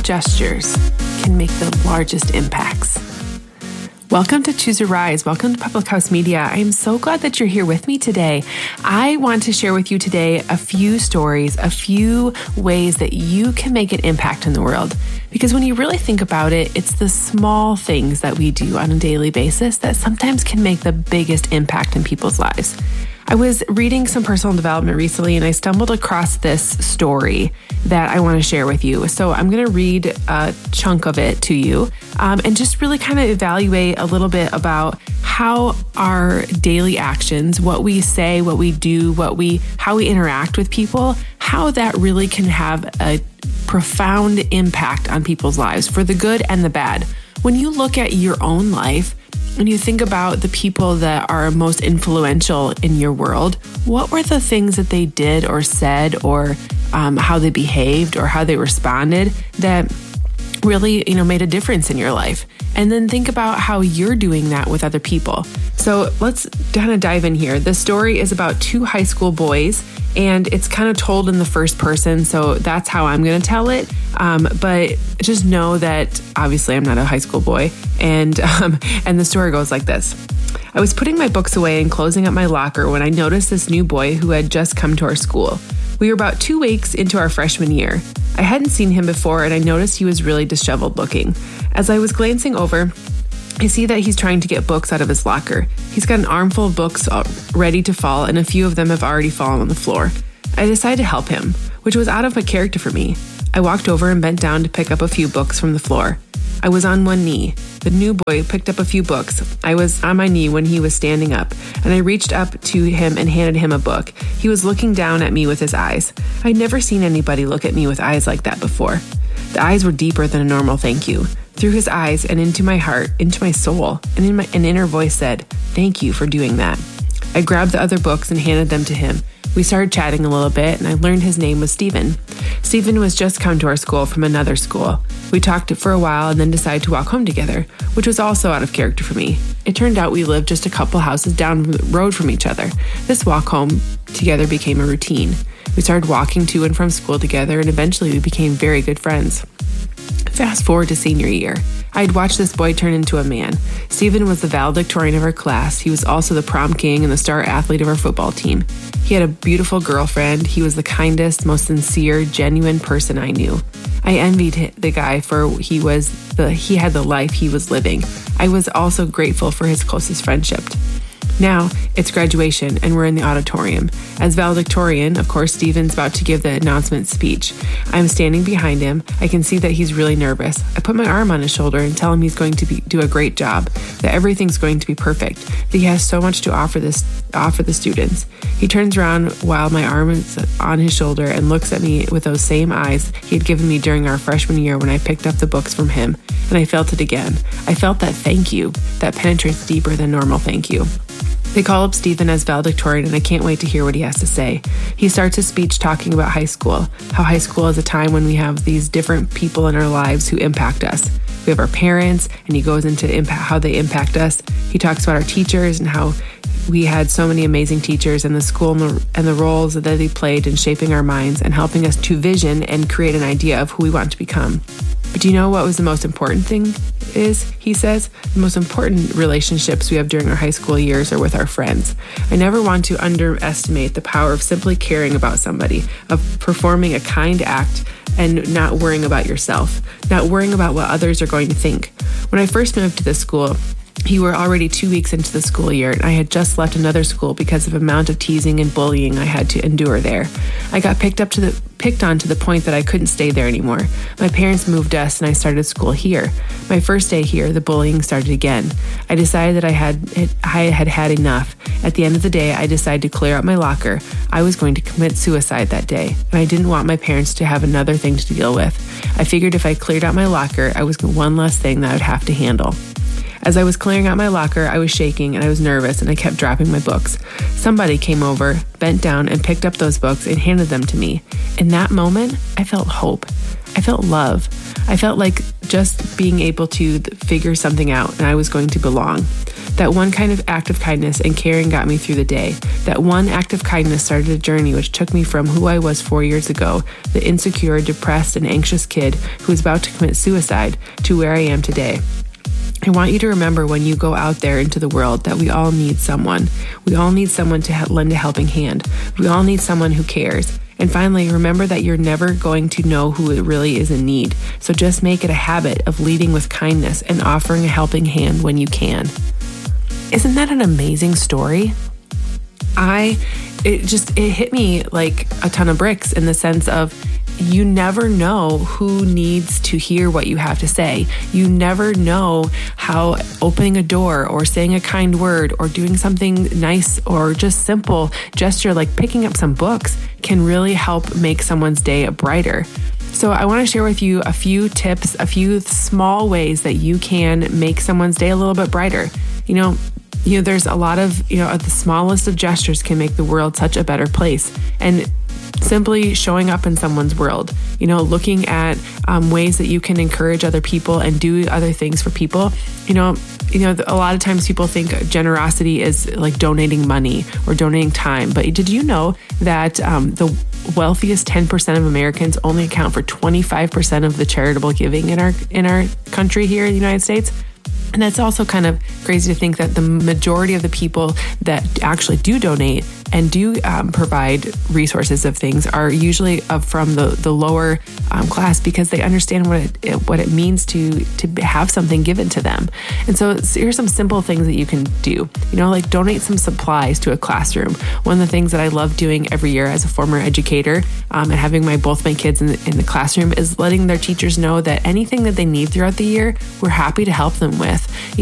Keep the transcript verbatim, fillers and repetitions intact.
gestures can make the largest impacts. Welcome to Choose a Rise. Welcome to Public House Media. I am so glad that you're here with me today. I want to share with you today a few stories, a few ways that you can make an impact in the world. Because when you really think about it, it's the small things that we do on a daily basis that sometimes can make the biggest impact in people's lives. I was reading some personal development recently and I stumbled across this story that I want to share with you. So I'm going to read a chunk of it to you um, and just really kind of evaluate a little bit about how our daily actions, what we say, what we do, what we, how we interact with people, how that really can have a profound impact on people's lives for the good and the bad. When you look at your own life, when you think about the people that are most influential in your world, what were the things that they did or said or um, how they behaved or how they responded that really, you know, made a difference in your life? And then think about how you're doing that with other people. So let's kind of dive in here. The story is about two high school boys and it's kind of told in the first person. So that's how I'm going to tell it. Um, but just know that obviously I'm not a high school boy. And, um, and the story goes like this. I was putting my books away and closing up my locker when I noticed this new boy who had just come to our school. We were about two weeks into our freshman year. I hadn't seen him before and I noticed he was really disheveled looking. As I was glancing over, I see that he's trying to get books out of his locker. He's got an armful of books ready to fall and a few of them have already fallen on the floor. I decided to help him, which was out of my character for me. I walked over and bent down to pick up a few books from the floor. I was on one knee. The new boy picked up a few books. I was on my knee when he was standing up, and I reached up to him and handed him a book. He was looking down at me with his eyes. I'd never seen anybody look at me with eyes like that before. The eyes were deeper than a normal thank you. Through his eyes and into my heart, into my soul, and in my, an inner voice said, "Thank you for doing that." I grabbed the other books and handed them to him. We started chatting a little bit, and I learned his name was Stephen. Stephen was just come to our school from another school. We talked for a while and then decided to walk home together, which was also out of character for me. It turned out we lived just a couple houses down the road from each other. This walk home together became a routine. We started walking to and from school together, and eventually we became very good friends. Fast forward to senior year. I had watched this boy turn into a man. Stephen was the valedictorian of our class. He was also the prom king and the star athlete of our football team. He had a beautiful girlfriend. He was the kindest, most sincere, genuine person I knew. I envied the guy for he was the he had the life he was living. I was also grateful for his closest friendship. Now, it's graduation, and we're in the auditorium. As valedictorian, of course, Stephen's about to give the announcement speech. I'm standing behind him. I can see that he's really nervous. I put my arm on his shoulder and tell him he's going to be, do a great job, that everything's going to be perfect, that he has so much to offer this offer the students. He turns around while my arm is on his shoulder and looks at me with those same eyes he had given me during our freshman year when I picked up the books from him, and I felt it again. I felt that thank you that penetrates deeper than normal thank you. They call up Stephen as valedictorian, and I can't wait to hear what he has to say. He starts his speech talking about high school, how high school is a time when we have these different people in our lives who impact us. We have our parents, and he goes into impact, how they impact us. He talks about our teachers and how we had so many amazing teachers in the school and the, and the roles that they played in shaping our minds and helping us to vision and create an idea of who we want to become. But do you know what was the most important thing is, he says? The most important relationships we have during our high school years are with our friends. I never want to underestimate the power of simply caring about somebody, of performing a kind act and not worrying about yourself, not worrying about what others are going to think. When I first moved to this school, we were already two weeks into the school year, and I had just left another school because of the amount of teasing and bullying I had to endure there. I got picked up to the picked on to the point that I couldn't stay there anymore. My parents moved us, and I started school here. My first day here, the bullying started again. I decided that I had I had had enough. At the end of the day, I decided to clear out my locker. I was going to commit suicide that day, and I didn't want my parents to have another thing to deal with. I figured if I cleared out my locker, I was one less thing that I would have to handle. As I was clearing out my locker, I was shaking and I was nervous and I kept dropping my books. Somebody came over, bent down, and picked up those books and handed them to me. In that moment, I felt hope. I felt love. I felt like just being able to figure something out and I was going to belong. That one kind of act of kindness and caring got me through the day. That one act of kindness started a journey which took me from who I was four years ago, the insecure, depressed, and anxious kid who was about to commit suicide, to where I am today. I want you to remember when you go out there into the world that we all need someone. We all need someone to lend a helping hand. We all need someone who cares. And finally, remember that you're never going to know who really is in need. So just make it a habit of leading with kindness and offering a helping hand when you can. Isn't that an amazing story? I, it just, it hit me like a ton of bricks in the sense of you never know who needs to hear what you have to say. You never know how opening a door or saying a kind word or doing something nice or just simple gesture like picking up some books can really help make someone's day brighter. So I want to share with you a few tips, a few small ways that you can make someone's day a little bit brighter. You know, you know, there's a lot of, you know, the smallest of gestures can make the world such a better place. And simply showing up in someone's world, you know, looking at um, ways that you can encourage other people and do other things for people. You know, you know, a lot of times people think generosity is like donating money or donating time. But did you know that um, the wealthiest ten percent of Americans only account for twenty-five percent of the charitable giving in our in our country here in the United States? And that's also kind of crazy to think that the majority of the people that actually do donate and do um, provide resources of things are usually uh, from the, the lower um, class because they understand what it, what it means to to have something given to them. And so here's some simple things that you can do. You know, like donate some supplies to a classroom. One of the things that I love doing every year as a former educator um, and having my both my kids in the, in the classroom is letting their teachers know that anything that they need throughout the year, we're happy to help them with.